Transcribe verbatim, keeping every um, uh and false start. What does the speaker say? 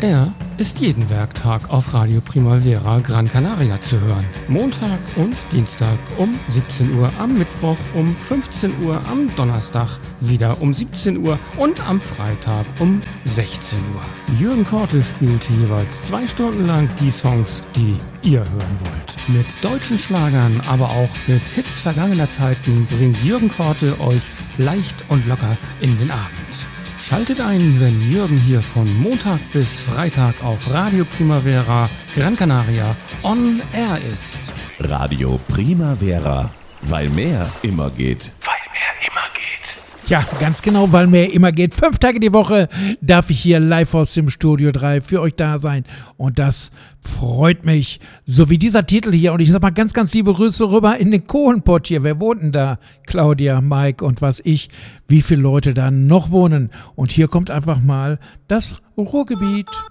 Er ist jeden Werktag auf Radio Primavera Gran Canaria zu hören. Montag und Dienstag um siebzehn Uhr, am Mittwoch um fünfzehn Uhr, am Donnerstag wieder um siebzehn Uhr und am Freitag um sechzehn Uhr. Jürgen Korte spielt jeweils zwei Stunden lang die Songs, die ihr hören wollt. Mit deutschen Schlagern, aber auch mit Hits vergangener Zeiten bringt Jürgen Korte euch leicht und locker in den Abend. Schaltet ein, wenn Jürgen hier von Montag bis Freitag auf Radio Primavera Gran Canaria on Air ist. Radio Primavera, weil mehr immer geht. Weil mehr immer geht. Ja, ganz genau, weil mehr immer geht. Fünf Tage die Woche darf ich hier live aus dem Studio drei für euch da sein. Und das freut mich. So wie dieser Titel hier. Und ich sag mal ganz, ganz liebe Grüße rüber in den Kohlenpott hier. Wer wohnt denn da? Claudia, Mike und was ich. Wie viele Leute da noch wohnen. Und hier kommt einfach mal das Ruhrgebiet.